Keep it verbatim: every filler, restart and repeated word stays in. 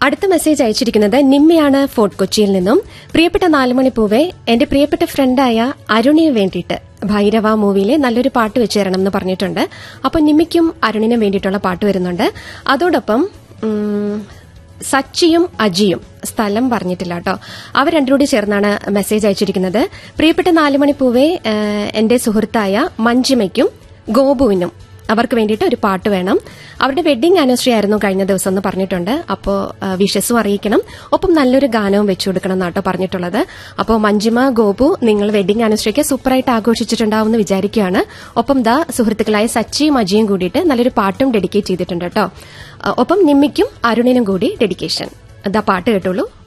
അടുത്ത മെസ്സേജ് അയച്ചിരിക്കുന്നത് നിമ്മയാണ് ഫോർട്ട് കൊച്ചിയിൽ നിന്നും. പ്രിയപ്പെട്ട നാലുമണി പൂവേ, എന്റെ പ്രിയപ്പെട്ട ഫ്രണ്ടായ അരുണിന് വേണ്ടിയിട്ട് ഭൈരവ മൂവിയിലെ നല്ലൊരു പാട്ട് വെച്ച് തരണം എന്ന് പറഞ്ഞിട്ടുണ്ട്. അപ്പോൾ നിമ്മിക്കും അരുണിനും വേണ്ടിയിട്ടുള്ള പാട്ട് വരുന്നുണ്ട്. അതോടൊപ്പം സച്ചിയും അജിയും സ്ഥലം പറഞ്ഞിട്ടില്ല കേട്ടോ, അവർ രണ്ടുകൂടി ചേർന്നാണ് മെസ്സേജ് അയച്ചിരിക്കുന്നത്. പ്രിയപ്പെട്ട നാലുമണി പൂവേ, എന്റെ സുഹൃത്തായ മഞ്ജിമയ്ക്കും ഗോപുവിനും അവർക്ക് വേണ്ടിയിട്ട് ഒരു പാട്ട് വേണം. അവരുടെ വെഡ്ഡിംഗ് ആനിവേഴ്സറി ആയിരുന്നു കഴിഞ്ഞ ദിവസം എന്ന് പറഞ്ഞിട്ടുണ്ട്. അപ്പോൾ വിഷസും അറിയിക്കണം, ഒപ്പം നല്ലൊരു ഗാനവും വെച്ചു കൊടുക്കണം എന്നാട്ടോ പറഞ്ഞിട്ടുള്ളത്. അപ്പോൾ മഞ്ജിമ, ഗോപു, നിങ്ങൾ വെഡ്ഡിംഗ് ആനിവേഴ്സറിക്ക് സൂപ്പറായിട്ട് ആഘോഷിച്ചിട്ടുണ്ടാവും എന്ന് വിചാരിക്കുകയാണ്. ഒപ്പം ദാ സുഹൃത്തുക്കളായ സച്ചിയും അജിയും കൂടിയിട്ട് നല്ലൊരു പാട്ടും ഡെഡിക്കേറ്റ് ചെയ്തിട്ടുണ്ട് കേട്ടോ. ഒപ്പം നിമ്മിക്കും അരുണിനും കൂടി ഡെഡിക്കേഷൻ. ദാ പാട്ട് കേട്ടോളൂ.